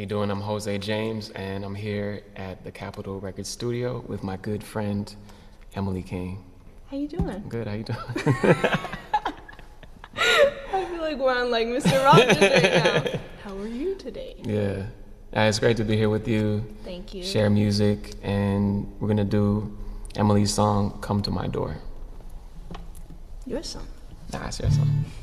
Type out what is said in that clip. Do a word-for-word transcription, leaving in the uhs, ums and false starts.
you doing? I'm Jose James, and I'm here at the Capitol Records Studio with my good friend, Emily King. How you doing? Good, how you doing? I feel like we're on like Mister Rogers right now. How are you today? Yeah. Uh, it's great to be here with you. Thank you. Share music, and we're gonna do Emily's song, Come to My Door. Your song. Nah, it's your song.